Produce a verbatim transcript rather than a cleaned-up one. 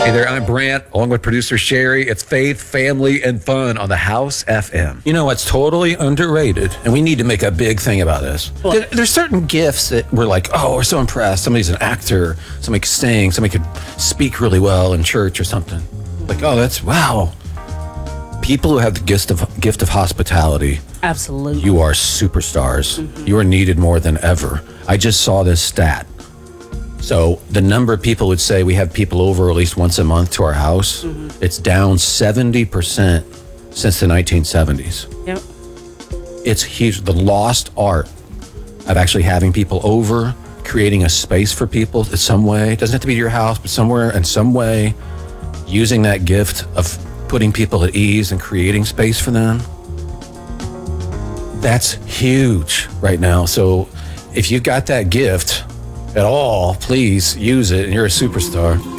Hey there, I'm Brant, along with producer Sherry. It's faith, family, and fun on the House F M. You know what's totally underrated, and we need to make a big thing about this. There, there's certain gifts that we're like, oh, we're so impressed. Somebody's an actor, somebody can sing, somebody could speak really well in church or something. Like, oh, that's wow. People who have the gift of gift of hospitality, Absolutely. you are superstars. Mm-hmm. You are needed more than ever. I just saw this stat. So the number of people would say we have people over at least once a month to our house, mm-hmm. it's down seventy percent since the nineteen seventies. Yep. It's huge. The lost art of actually having people over, creating a space for people in some way. It doesn't have to be your house, but somewhere in some way, using that gift of putting people at ease and creating space for them. That's huge right now. So if you've got that gift at all, please use it, and you're a superstar.